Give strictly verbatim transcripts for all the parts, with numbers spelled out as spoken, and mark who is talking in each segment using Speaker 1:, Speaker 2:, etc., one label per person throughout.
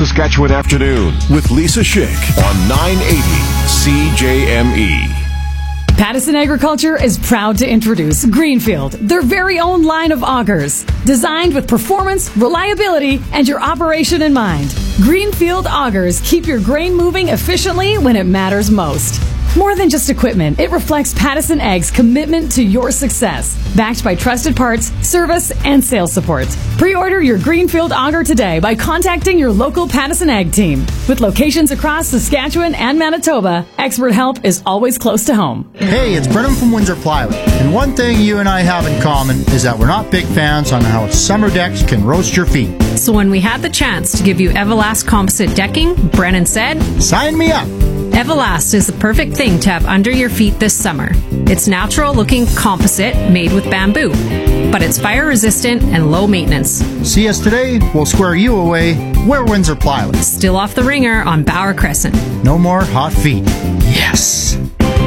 Speaker 1: Saskatchewan Afternoon with Lisa Schick on nine eighty C J M E.
Speaker 2: Pattison Agriculture is proud to introduce Greenfield, their very own line of augers. Designed with performance, reliability, and your operation in mind. Greenfield augers keep your grain moving efficiently when it matters most. More than just equipment, it reflects Pattison Ag's commitment to your success. Backed by trusted parts, service, and sales support. Pre-order your Greenfield auger today by contacting your local Pattison Ag team. With locations across Saskatchewan and Manitoba, expert help is always close to home.
Speaker 3: Hey, it's Brennan from Windsor Plywood. And one thing you and I have in common is that we're not big fans on how summer decks can roast your feet.
Speaker 4: So when we had the chance to give you Everlast composite decking, Brennan said,
Speaker 3: "Sign me up."
Speaker 4: Everlast is the perfect thing to have under your feet this summer. It's natural-looking composite made with bamboo, but it's fire-resistant and low maintenance.
Speaker 3: See us today, we'll square you away. We're Windsor Plywood.
Speaker 4: Still off the ringer on Bauer Crescent.
Speaker 3: No more hot feet. Yes.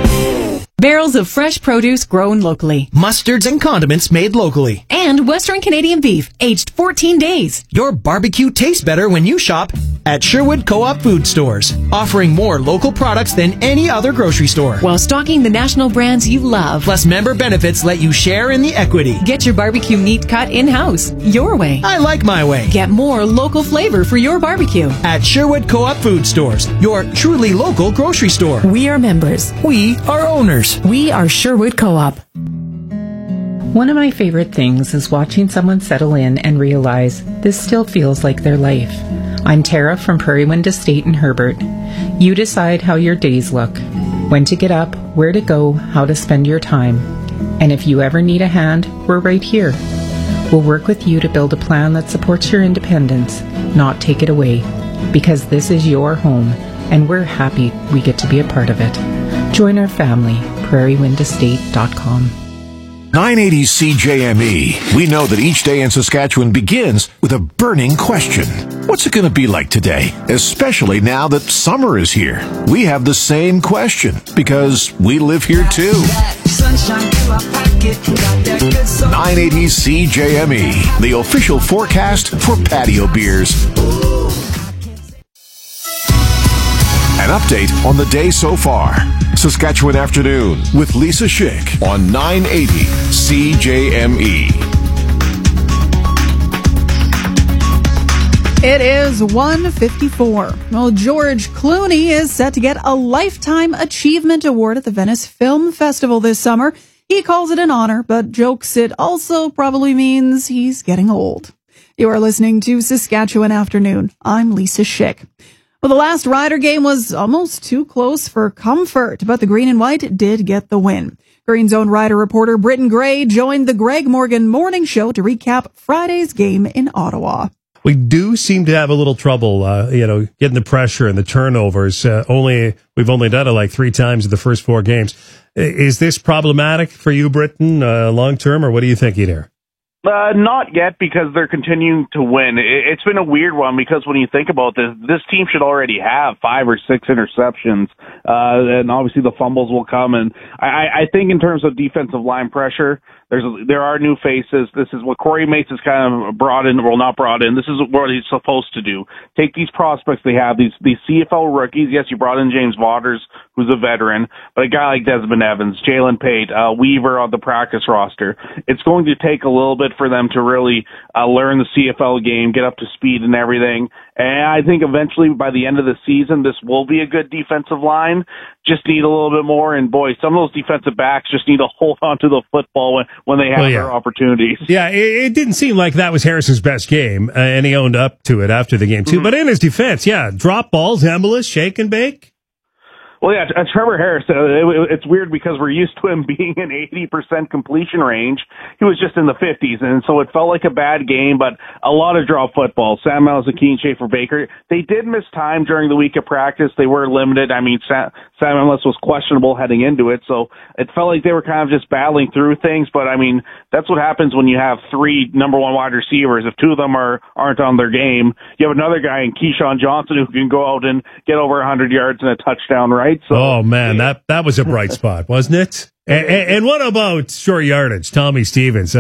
Speaker 5: Barrels of fresh produce grown locally.
Speaker 6: Mustards and condiments made locally.
Speaker 5: And Western Canadian beef, aged fourteen days.
Speaker 6: Your barbecue tastes better when you shop at Sherwood Co-op Food Stores, offering more local products than any other grocery store.
Speaker 5: While stocking the national brands you love.
Speaker 6: Plus, member benefits let you share in the equity.
Speaker 5: Get your barbecue meat cut in-house, your way.
Speaker 6: I like my way.
Speaker 5: Get more local flavor for your barbecue.
Speaker 6: At Sherwood Co-op Food Stores, your truly local grocery store.
Speaker 5: We are members.
Speaker 6: We are owners.
Speaker 5: We are Sherwood Co-op.
Speaker 7: One of my favorite things is watching someone settle in and realize this still feels like their life. I'm Tara from Prairie Wind Estate in Herbert. You decide how your days look, when to get up, where to go, how to spend your time. And if you ever need a hand, we're right here. We'll work with you to build a plan that supports your independence, not take it away. Because this is your home, and we're happy we get to be a part of it. Join our family, prairie wind estate dot com.
Speaker 1: nine eighty C J M E. We know that each day in Saskatchewan begins with a burning question. What's it going to be like today? Especially now that summer is here. We have the same question because we live here too. nine eighty C J M E, the official forecast for patio beers. An update on the day so far. Saskatchewan Afternoon with Lisa Schick on nine eighty C J M E.
Speaker 8: It is one fifty-four. Well, George Clooney is set to get a Lifetime Achievement Award at the Venice Film Festival this summer. He calls it an honor, but jokes it also probably means he's getting old. You are listening to Saskatchewan Afternoon. I'm Lisa Schick. Well, the last Rider game was almost too close for comfort, but the Green and White did get the win. Green Zone Rider reporter Britton Gray joined the Greg Morgan Morning Show to recap Friday's game in Ottawa.
Speaker 9: We do seem to have a little trouble, uh, you know, getting the pressure and the turnovers. Uh, only we've only done it like three times in the first four games. Is this problematic for you, Britton, uh, long term, or what are you thinking here?
Speaker 10: Uh, not yet, because they're continuing to win. It's been a weird one, because when you think about this, this team should already have five or six interceptions, uh, and obviously the fumbles will come. And I, I think in terms of defensive line pressure, there's there are new faces. This is what Corey Mace has kind of brought in, well, not brought in. This is what he's supposed to do. Take these prospects they have, these these C F L rookies. Yes, you brought in James Waters, who's a veteran, but a guy like Desmond Evans, Jalen Pate, uh, Weaver on the practice roster. It's going to take a little bit for them to really uh, learn the C F L game, get up to speed and everything. And I think eventually by the end of the season, this will be a good defensive line. Just need a little bit more. And boy, some of those defensive backs just need to hold on to the football when, when they have well, yeah. their opportunities.
Speaker 9: Yeah, it, it didn't seem like that was Harris's best game, uh, and he owned up to it after the game too. Mm-hmm. But in his defense, yeah, drop balls, Embolus, shake and bake.
Speaker 10: Well, yeah, uh, Trevor Harris, uh, it, it's weird because we're used to him being in eighty percent completion range. He was just in the fifties, and so it felt like a bad game, but a lot of drop football. Sam Malzahn, Schaefer Baker, they did miss time during the week of practice. They were limited. I mean, Sam, Sam Ellis was questionable heading into it, so it felt like they were kind of just battling through things, but I mean, that's what happens when you have three number one wide receivers. If two of them are, aren't on their game, you have another guy in Keyshawn Johnson who can go out and get over one hundred yards and a touchdown, right? So,
Speaker 9: oh, man, that, that was a bright spot, wasn't it? And, and, and what about short yardage? Tommy Stevens, uh,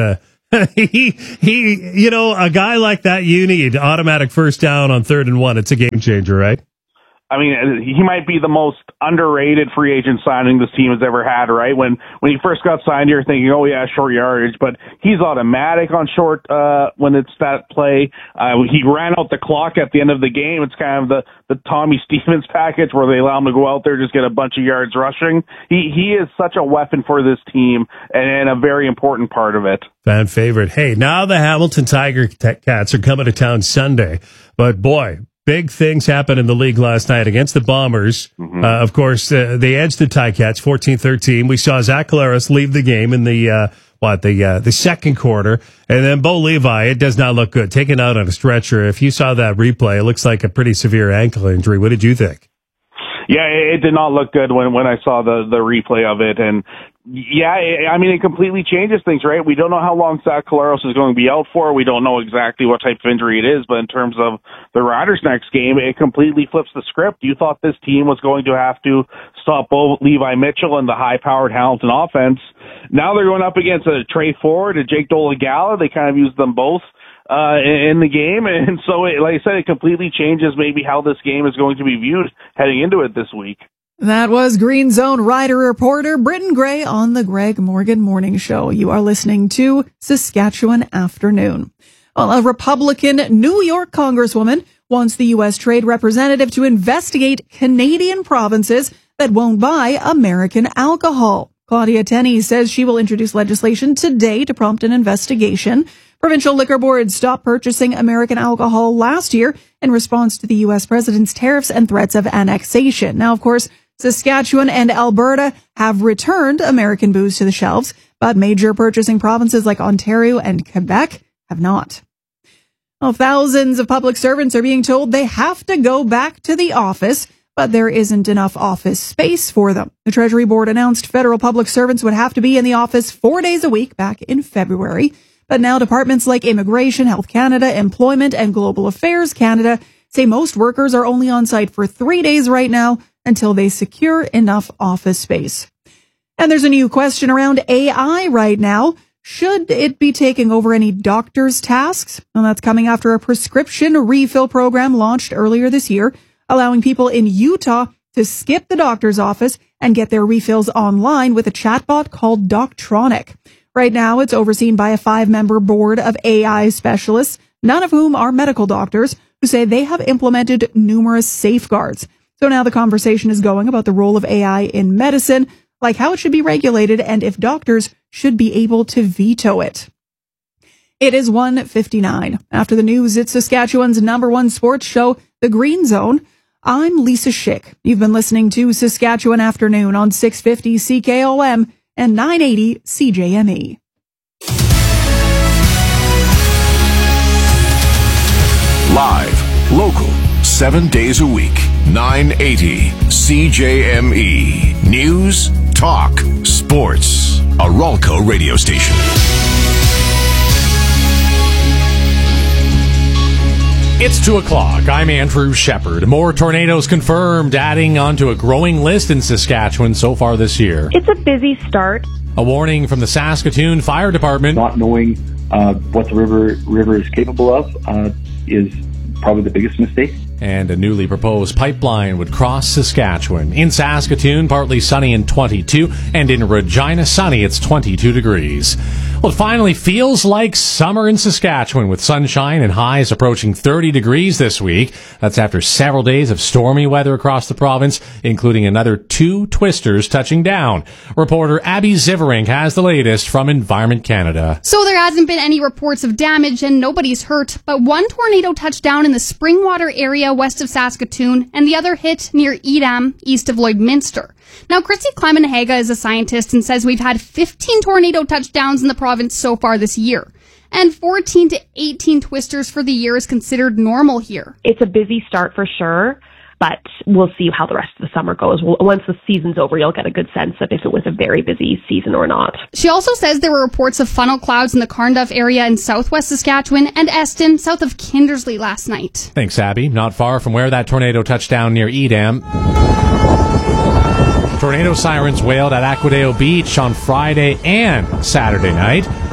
Speaker 9: he, he, you know, a guy like that, you need automatic first down on third and one. It's a game changer, right?
Speaker 10: I mean, he might be the most underrated free agent signing this team has ever had, right? When when he first got signed, you're thinking, oh, yeah, short yardage, but he's automatic on short uh when it's that play. Uh He ran out the clock at the end of the game. It's kind of the, the Tommy Stevens package where they allow him to go out there, just get a bunch of yards rushing. He he is such a weapon for this team and a very important part of it.
Speaker 9: Fan favorite. Hey, now the Hamilton Tiger Cats are coming to town Sunday, but boy, big things happened in the league last night against the Bombers. Mm-hmm. Uh, of course, uh, they edged the Ticats fourteen thirteen. We saw Zach Collaros leave the game in the, uh, what, the uh, the second quarter. And then Bo Levi, it does not look good. Taken out on a stretcher. If you saw that replay, it looks like a pretty severe ankle injury. What did you think?
Speaker 10: Yeah, it did not look good when, when I saw the, the replay of it. And yeah, I mean, it completely changes things, right? We don't know how long Zach Collaros is going to be out for. We don't know exactly what type of injury it is, but in terms of the Riders' next game, it completely flips the script. You thought this team was going to have to stop Bo Levi Mitchell and the high-powered Hamilton offense. Now they're going up against a Trey Ford, a Jake Dolegala. They kind of used them both uh in the game, and so it, like I said, it completely changes maybe how this game is going to be viewed heading into it this week.
Speaker 8: That was Green Zone Rider reporter Britton Gray on the Greg Morgan Morning Show. You are listening to Saskatchewan Afternoon. Well, a Republican New York congresswoman wants the U S Trade Representative to investigate Canadian provinces that won't buy American alcohol. Claudia Tenney says she will introduce legislation today to prompt an investigation. Provincial liquor boards stopped purchasing American alcohol last year in response to the U S president's tariffs and threats of annexation. Now, of course, Saskatchewan and Alberta have returned American booze to the shelves, but major purchasing provinces like Ontario and Quebec have not. Well, thousands of public servants are being told they have to go back to the office, but there isn't enough office space for them. The Treasury Board announced federal public servants would have to be in the office four days a week back in February. But now departments like Immigration, Health Canada, Employment, and Global Affairs Canada say most workers are only on site for three days right now until they secure enough office space. And there's a new question around A I right now. Should it be taking over any doctor's tasks? Well, that's coming after a prescription refill program launched earlier this year, allowing people in Utah to skip the doctor's office and get their refills online with a chatbot called Doctronic. Right now, it's overseen by a five-member board of A I specialists, none of whom are medical doctors, who say they have implemented numerous safeguards. So now the conversation is going about the role of A I in medicine, like how it should be regulated and if doctors should be able to veto it. It is one fifty-nine. After the news, it's Saskatchewan's number one sports show, The Green Zone. I'm Lisa Schick. You've been listening to Saskatchewan Afternoon on six fifty C K O M and nine eighty C J M E.
Speaker 1: Live, local, seven days a week, nine eighty C J M E. News, talk, sports. A Ralco radio station.
Speaker 11: It's two o'clock. I'm Andrew Shepard. More tornadoes confirmed, adding onto a growing list in Saskatchewan so far this year.
Speaker 12: It's a busy start.
Speaker 11: A warning from the Saskatoon Fire Department.
Speaker 13: Not knowing uh, what the river river is capable of uh, is probably the biggest mistake.
Speaker 11: And a newly proposed pipeline would cross Saskatchewan. In Saskatoon, partly sunny and twenty-two, and in Regina, sunny, it's twenty-two degrees. Well, it finally feels like summer in Saskatchewan, with sunshine and highs approaching thirty degrees this week. That's after several days of stormy weather across the province, including another two twisters touching down. Reporter Abby Ziverink has the latest from Environment Canada.
Speaker 14: So there hasn't been any reports of damage and nobody's hurt, but one tornado touched down in the Springwater area west of Saskatoon, and the other hit near Edam, east of Lloydminster. Now, Christy Clemenhaga is a scientist and says we've had fifteen tornado touchdowns in the province so far this year. And fourteen to eighteen twisters for the year is considered normal here.
Speaker 12: It's a busy start for sure, but we'll see how the rest of the summer goes. Once the season's over, you'll get a good sense of if it was a very busy season or not.
Speaker 14: She also says there were reports of funnel clouds in the Carnduff area in southwest Saskatchewan and Eston, south of Kindersley last night.
Speaker 11: Thanks, Abby. Not far from where that tornado touched down near Edam. Tornado sirens wailed at Aquadale Beach on Friday and Saturday night.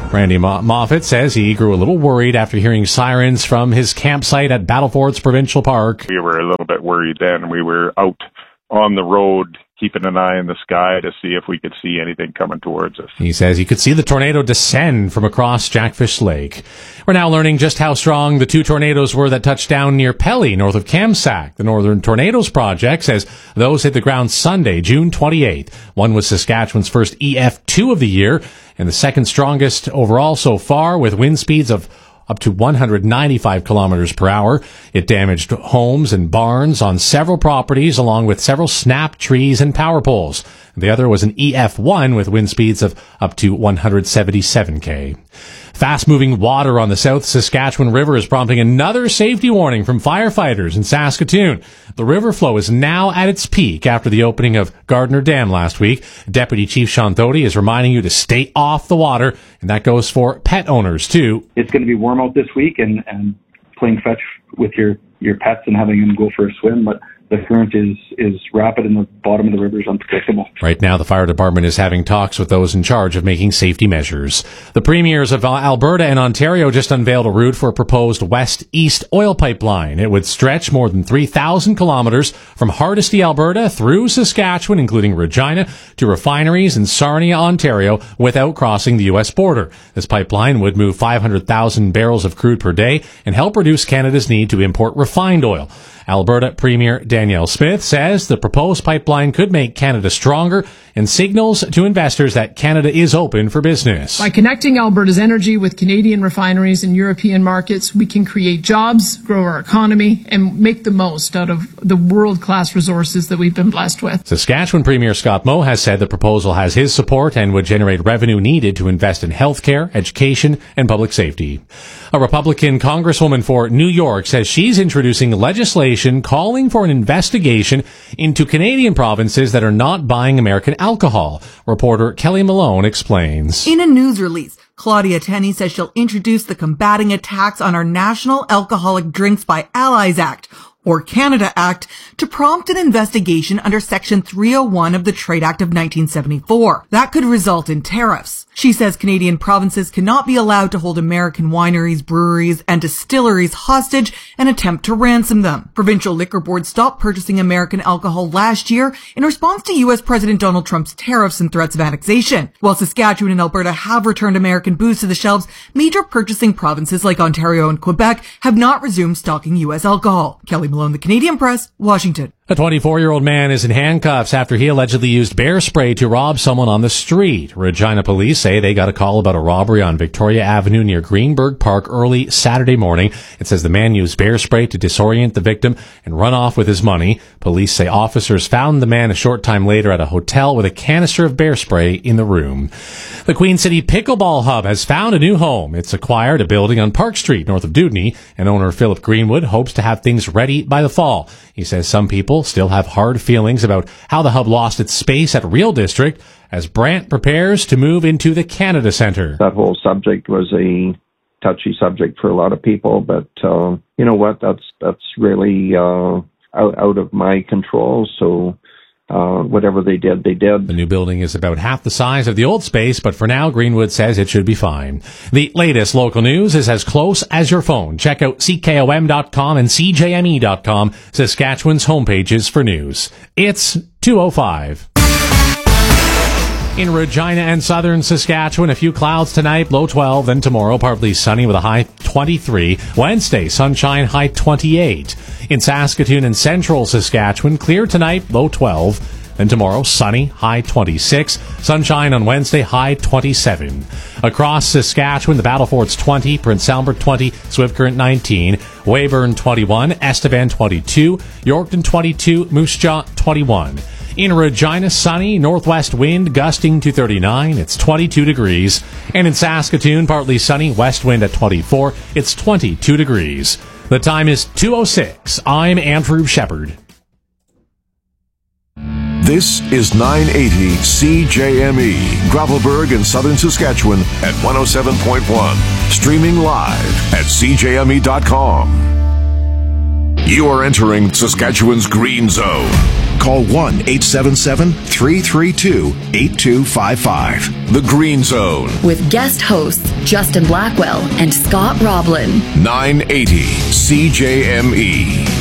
Speaker 11: Randy Mo- Moffat says he grew a little worried after hearing sirens from his campsite at Battlefords Provincial Park.
Speaker 15: We were a little bit worried then. We were out on the road keeping an eye in the sky to see if we could see anything coming towards us.
Speaker 11: He says he could see the tornado descend from across Jackfish Lake. We're now learning just how strong the two tornadoes were that touched down near Pelly, north of Kamsack. The Northern Tornadoes Project says those hit the ground Sunday, June twenty-eighth. One was Saskatchewan's first E F two of the year, and the second strongest overall so far, with wind speeds of up to one hundred ninety-five kilometers per hour. It damaged homes and barns on several properties, along with several snap trees and power poles. The other was an E F one with wind speeds of up to one hundred seventy-seven K. Fast-moving water on the South Saskatchewan River is prompting another safety warning from firefighters in Saskatoon. The river flow is now at its peak after the opening of Gardner Dam last week. Deputy Chief Sean Thody is reminding you to stay off the water, and that goes for pet owners, too.
Speaker 13: It's going to be warm out this week, and, and playing fetch with your, your pets and having them go for a swim, but the current is, is rapid and the bottom of the river is unpredictable.
Speaker 11: Right now, the fire department is having talks with those in charge of making safety measures. The premiers of Alberta and Ontario just unveiled a route for a proposed west-east oil pipeline. It would stretch more than three thousand kilometers from Hardisty, Alberta, through Saskatchewan, including Regina, to refineries in Sarnia, Ontario, without crossing the U S border. This pipeline would move five hundred thousand barrels of crude per day and help reduce Canada's need to import refined oil. Alberta Premier Danielle Smith says the proposed pipeline could make Canada stronger and signals to investors that Canada is open for business.
Speaker 16: By connecting Alberta's energy with Canadian refineries and European markets, we can create jobs, grow our economy, and make the most out of the world-class resources that we've been blessed with.
Speaker 11: Saskatchewan Premier Scott Moe has said the proposal has his support and would generate revenue needed to invest in healthcare, education, and public safety. A Republican congresswoman for New York says she's introducing legislation calling for an investigation into Canadian provinces that are not buying American alcohol. Reporter Kelly Malone explains.
Speaker 17: In a news release, Claudia Tenney says she'll introduce the Combating Attacks on Our National Alcoholic Drinks by Allies Act, or Canada Act, to prompt an investigation under Section three oh one of the Trade Act of nineteen seventy-four. That could result in tariffs. She says Canadian provinces cannot be allowed to hold American wineries, breweries, and distilleries hostage and attempt to ransom them. Provincial liquor boards stopped purchasing American alcohol last year in response to U S President Donald Trump's tariffs and threats of annexation. While Saskatchewan and Alberta have returned American booze to the shelves, major purchasing provinces like Ontario and Quebec have not resumed stocking U S alcohol. Kelly Malone, The Canadian Press, Washington.
Speaker 11: A twenty-four-year-old man is in handcuffs after he allegedly used bear spray to rob someone on the street. Regina police say they got a call about a robbery on Victoria Avenue near Greenberg Park early Saturday morning. It says the man used bear spray to disorient the victim and run off with his money. Police say officers found the man a short time later at a hotel with a canister of bear spray in the room. The Queen City Pickleball Hub has found a new home. It's acquired a building on Park Street north of Dewdney, and owner Philip Greenwood hopes to have things ready by the fall. He says some people still have hard feelings about how the hub lost its space at Real District as Brant prepares to move into the Canada Centre.
Speaker 18: That whole subject was a touchy subject for a lot of people, but uh, you know what? That's that's really uh, out, out of my control. So uh, whatever they did, they did.
Speaker 11: The new building is about half the size of the old space, but for now, Greenwood says it should be fine. The latest local news is as close as your phone. Check out C K O M dot com and C J M E dot com, Saskatchewan's homepages for news. It's two oh five. In Regina and southern Saskatchewan, a few clouds tonight, low twelve. Then tomorrow, partly sunny with a high twenty-three. Wednesday, sunshine, high twenty-eight. In Saskatoon and central Saskatchewan, clear tonight, low twelve. Then tomorrow, sunny, high twenty-six. Sunshine on Wednesday, high twenty-seven. Across Saskatchewan, the Battlefords twenty, Prince Albert twenty, Swift Current nineteen, Weyburn twenty-one, Estevan twenty-two, Yorkton twenty-two, Moose Jaw twenty-one. In Regina, sunny, northwest wind gusting to thirty-nine. It's twenty-two degrees. And in Saskatoon, partly sunny, west wind at twenty-four. It's twenty-two degrees. The time is two oh six. I'm Andrew Shepard.
Speaker 1: This is nine eighty C J M E, Gravelburg in southern Saskatchewan at one oh seven point one. Streaming live at C J M E dot com. You are entering Saskatchewan's Green Zone. Call one eight seven seven, three three two, eight two five five. The Green Zone.
Speaker 19: With guest hosts Justin Blackwell and Scott Roblin.
Speaker 1: nine eighty C J M E.